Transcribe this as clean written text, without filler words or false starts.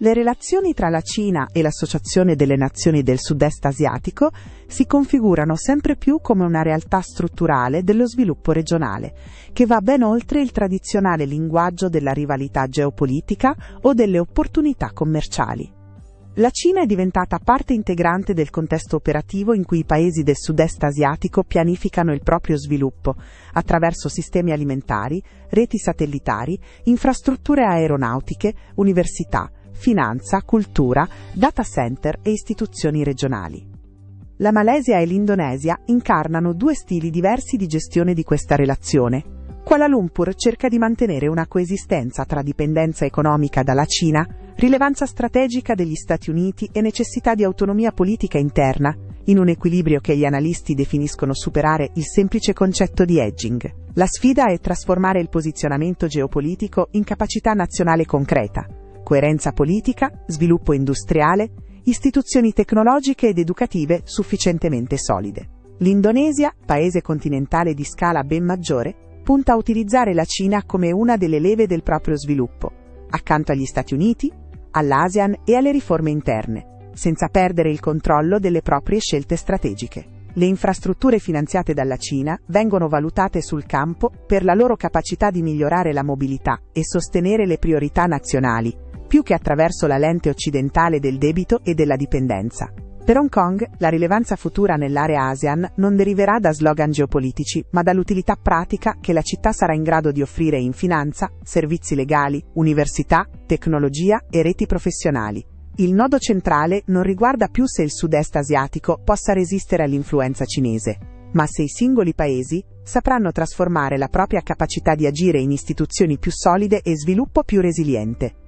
Le relazioni tra la Cina e l'Associazione delle Nazioni del Sud-Est Asiatico si configurano sempre più come una realtà strutturale dello sviluppo regionale, che va ben oltre il tradizionale linguaggio della rivalità geopolitica o delle opportunità commerciali. La Cina è diventata parte integrante del contesto operativo in cui i paesi del sud-est asiatico pianificano il proprio sviluppo, attraverso sistemi alimentari, reti satellitari, infrastrutture aeronautiche, università, finanza, cultura, data center e istituzioni regionali. La Malesia e l'Indonesia incarnano due stili diversi di gestione di questa relazione. Kuala Lumpur cerca di mantenere una coesistenza tra dipendenza economica dalla Cina, rilevanza strategica degli Stati Uniti e necessità di autonomia politica interna, in un equilibrio che gli analisti definiscono superare il semplice concetto di hedging. La sfida è trasformare il posizionamento geopolitico in capacità nazionale concreta, coerenza politica, sviluppo industriale, istituzioni tecnologiche ed educative sufficientemente solide. L'Indonesia, paese continentale di scala ben maggiore, punta a utilizzare la Cina come una delle leve del proprio sviluppo, accanto agli Stati Uniti, all'ASEAN e alle riforme interne, senza perdere il controllo delle proprie scelte strategiche. Le infrastrutture finanziate dalla Cina vengono valutate sul campo per la loro capacità di migliorare la mobilità e sostenere le priorità nazionali, più che attraverso la lente occidentale del debito e della dipendenza. Per Hong Kong, la rilevanza futura nell'area ASEAN non deriverà da slogan geopolitici, ma dall'utilità pratica che la città sarà in grado di offrire in finanza, servizi legali, università, tecnologia e reti professionali. Il nodo centrale non riguarda più se il sud-est asiatico possa resistere all'influenza cinese, ma se i singoli paesi sapranno trasformare la propria capacità di agire in istituzioni più solide e sviluppo più resiliente.